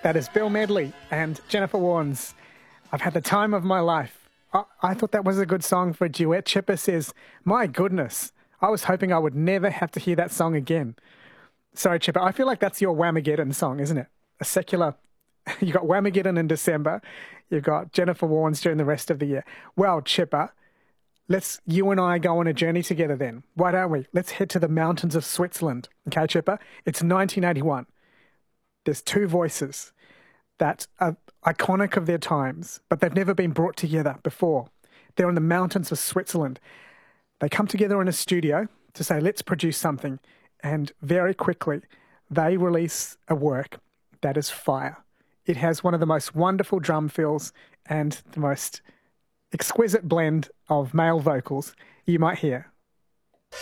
That is Bill Medley and Jennifer Warnes. I've had the time of my life. I thought that was a good song for a duet. Chipper says, my goodness, I was hoping I would never have to hear that song again. Sorry, Chipper, I feel like that's your Whamageddon song, isn't it? A secular... You got Whamageddon in December. You've got Jennifer Warnes during the rest of the year. Well, Chipper, let's you and I go on a journey together then. Why don't we? Let's head to the mountains of Switzerland. Okay, Chipper? It's 1981. There's two voices that are iconic of their times, but they've never been brought together before. They're in the mountains of Switzerland. They come together in a studio to say, let's produce something. And very quickly, they release a work that is fire. It has one of the most wonderful drum fills and the most exquisite blend of male vocals you might hear.